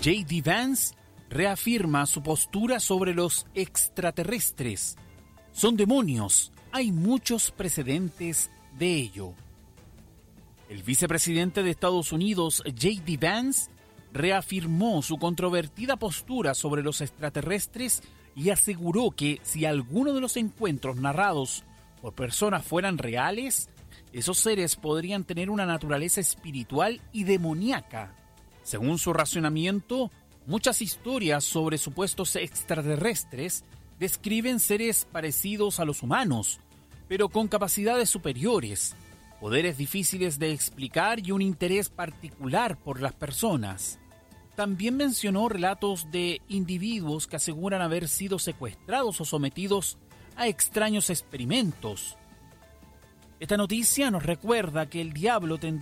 J.D. Vance reafirma su postura sobre los extraterrestres. Son demonios, hay muchos precedentes de ello. El vicepresidente de Estados Unidos, J.D. Vance, reafirmó su controvertida postura sobre los extraterrestres y aseguró que si alguno de los encuentros narrados por personas fueran reales, esos seres podrían tener una naturaleza espiritual y demoníaca. Según su racionamiento, muchas historias sobre supuestos extraterrestres describen seres parecidos a los humanos, pero con capacidades superiores, poderes difíciles de explicar y un interés particular por las personas. También mencionó relatos de individuos que aseguran haber sido secuestrados o sometidos a extraños experimentos. Esta noticia nos recuerda que el diablo tendrá